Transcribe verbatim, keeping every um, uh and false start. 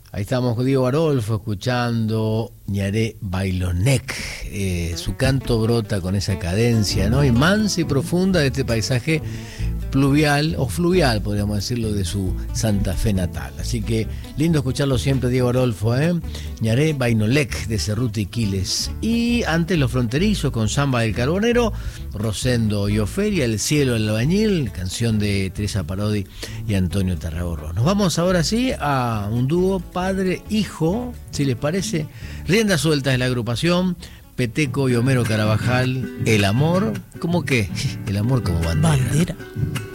Ahí estamos con Diego Arolfo escuchando Ñaré Bailonec. Eh, su canto brota con esa cadencia, ¿no? Y mansa y profunda de este paisaje pluvial o fluvial, podríamos decirlo, de su Santa Fe natal. Así que lindo escucharlo siempre, Diego Arolfo, ¿eh? Ñaré Bailonec de Cerruti Quiles. Y antes Los Fronterizos con Samba del Carbonero, Rosendo y Ofelia, El cielo del albañil, canción de Teresa Parodi y Antonio Tarragorro. Nos vamos ahora sí a un dúo padre-hijo, si les parece. Rienda suelta de la agrupación, Peteco y Homero Carabajal, El amor, ¿cómo qué? El amor como bandera. Bandera.